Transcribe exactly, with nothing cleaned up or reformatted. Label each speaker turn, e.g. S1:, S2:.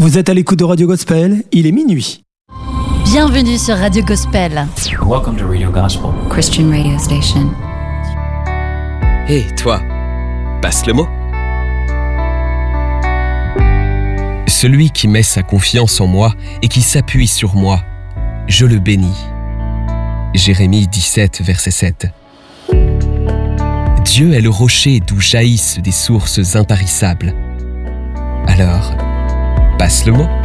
S1: Vous êtes à l'écoute de Radio Gospel, il est minuit.
S2: Bienvenue sur Radio Gospel.
S3: Welcome to Radio Gospel,
S4: Christian radio station.
S5: Hé, hey, toi, passe le mot. Celui qui met sa confiance en moi et qui s'appuie sur moi, je le bénis. Jérémie dix-sept, verset sept. Dieu est le rocher d'où jaillissent des sources intarissables. Alors, passe le mot.